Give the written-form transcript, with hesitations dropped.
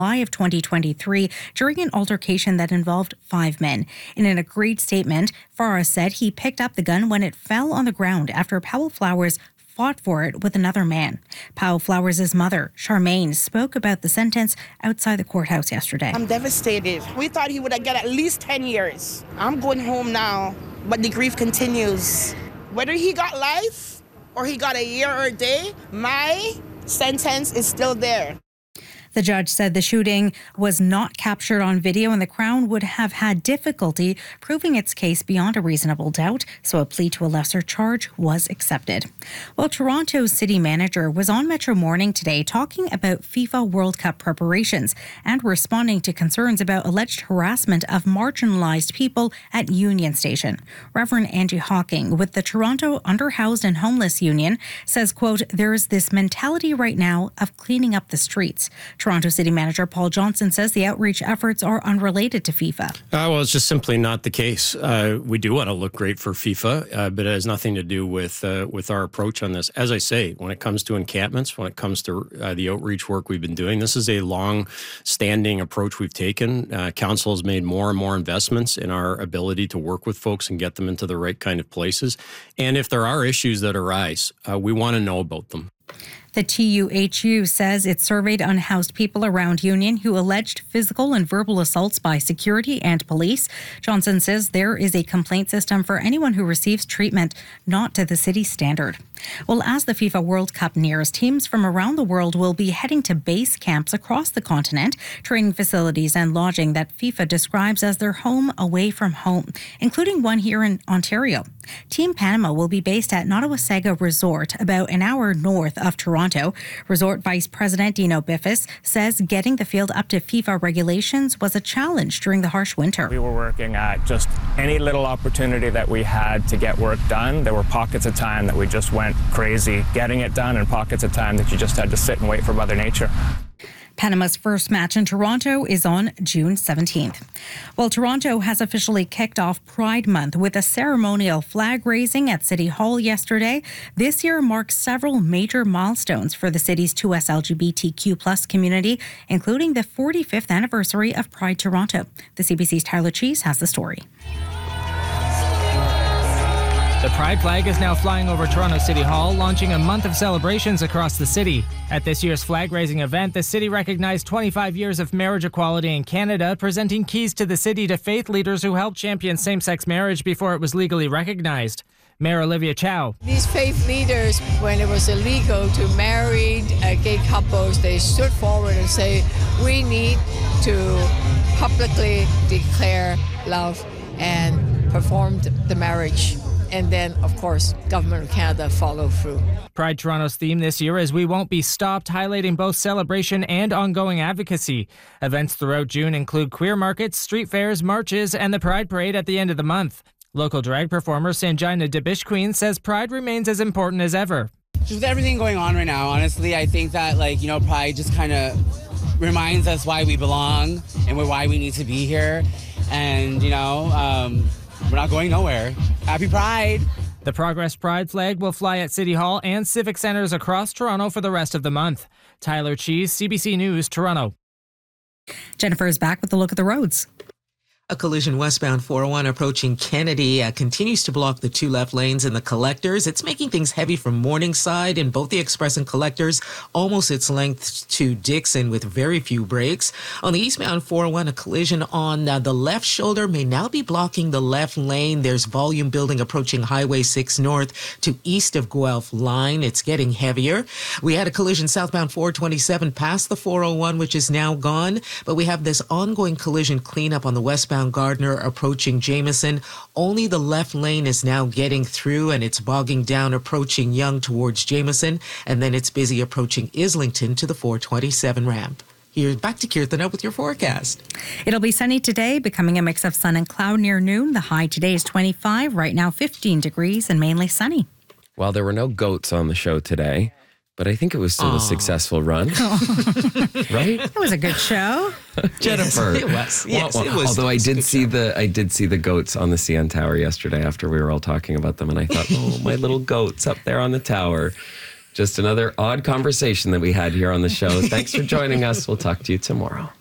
July of 2023 during an altercation that involved 5 men. In an agreed statement, Farah said he picked up the gun when it fell on the ground after Powell Flowers fought for it with another man. Powell Flowers' mother, Charmaine, spoke about the sentence outside the courthouse yesterday. I'm devastated. We thought he would have got at least 10 years. I'm going home now, but the grief continues. Whether he got life or he got a year or a day, my sentence is still there. The judge said the shooting was not captured on video and the Crown would have had difficulty proving its case beyond a reasonable doubt, so a plea to a lesser charge was accepted. Well, Toronto's city manager was on Metro Morning today talking about FIFA World Cup preparations and responding to concerns about alleged harassment of marginalised people at Union Station. Reverend Angie Hawking with the Toronto Underhoused and Homeless Union says, quote, "There is this mentality right now of cleaning up the streets." Toronto City Manager Paul Johnson says the outreach efforts are unrelated to FIFA. Well, it's just simply not the case. We do want to look great for FIFA, but it has nothing to do with our approach on this. As I say, when it comes to encampments, when it comes to the outreach work we've been doing, this is a long-standing approach we've taken. Council has made more and more investments in our ability to work with folks and get them into the right kind of places. And if there are issues that arise, we want to know about them. The TUHU says it surveyed unhoused people around Union who alleged physical and verbal assaults by security and police. Johnson says there is a complaint system for anyone who receives treatment not to the city standard. Well, as the FIFA World Cup nears, teams from around the world will be heading to base camps across the continent, training facilities and lodging that FIFA describes as their home away from home, including one here in Ontario. Team Panama will be based at Nottawasaga Resort, about an hour north of Toronto. Resort Vice President Dino Biffis says getting the field up to FIFA regulations was a challenge during the harsh winter. We were working at just any little opportunity that we had to get work done. There were pockets of time that we just went crazy getting it done and pockets of time that you just had to sit and wait for Mother Nature. Panama's first match in Toronto is on June 17th. Well, Toronto has officially kicked off Pride Month with a ceremonial flag raising at City Hall yesterday. This year marks several major milestones for the city's 2S LGBTQ+ community, including the 45th anniversary of Pride Toronto. The CBC's Tyler Cheese has the story. The Pride flag is now flying over Toronto City Hall, launching a month of celebrations across the city. At this year's flag-raising event, the city recognized 25 years of marriage equality in Canada, presenting keys to the city to faith leaders who helped champion same-sex marriage before it was legally recognized. Mayor Olivia Chow. These faith leaders, when it was illegal to marry gay couples, they stood forward and say, we need to publicly declare love and perform the marriage. And then, of course, Government of Canada follow through. Pride Toronto's theme this year is We Won't Be Stopped, highlighting both celebration and ongoing advocacy. Events throughout June include queer markets, street fairs, marches, and the Pride Parade at the end of the month. Local drag performer Sanjina Debish Queen says Pride remains as important as ever. Just with everything going on right now, honestly, I think that, Pride just kind of reminds us why we belong and why we need to be here. And, we're not going nowhere. Happy Pride! The Progress Pride flag will fly at City Hall and civic centres across Toronto for the rest of the month. Tyler Cheese, CBC News, Toronto. Jennifer is back with a look at the roads. A collision westbound 401 approaching Kennedy continues to block the two left lanes in the collectors. It's making things heavy from Morningside in both the express and collectors, almost its length to Dixon with very few breaks. On the eastbound 401, a collision on the left shoulder may now be blocking the left lane. There's volume building approaching Highway 6 North to east of Guelph Line. It's getting heavier. We had a collision southbound 427 past the 401, which is now gone, but we have this ongoing collision cleanup on the westbound Gardner approaching Jameson. Only the left lane is now getting through, and it's bogging down approaching Yonge towards Jameson, and then it's busy approaching Islington to the 427 ramp. Here's back to Kirtana with your forecast. It'll be sunny today, becoming a mix of sun and cloud near noon. The high today is 25, right now 15 degrees and mainly sunny. Well, there were no goats on the show today, but I think it was still a successful run. Right? It was a good show. Jennifer. It was. Yes, it was. Although I did see the goats on the CN Tower yesterday after we were all talking about them, and I thought, oh, my little goats up there on the tower. Just another odd conversation that we had here on the show. Thanks for joining us. We'll talk to you tomorrow.